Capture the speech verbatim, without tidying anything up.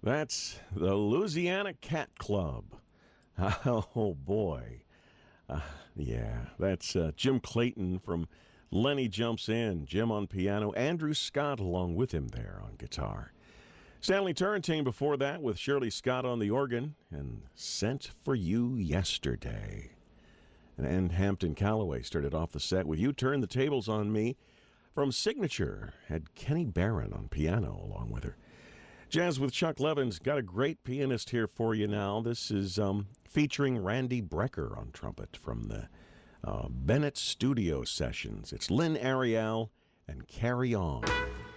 That's the Louisiana Cat Club. Oh, boy. Uh, yeah, that's uh, Jim Clayton from Lenny Jumps In. Jim on piano, Andrew Scott along with him there on guitar. Stanley Turrentine before that with Shirley Scott on the organ and Sent for You Yesterday. And Hampton Calloway started off the set with You Turn the Tables on Me. From Signature, had Kenny Barron on piano along with her. Jazz with Chuck Levin's got a great pianist here for you now. This is um, featuring Randy Brecker on trumpet from the uh, Bennett Studio Sessions. It's Lynn Ariel and Carry On.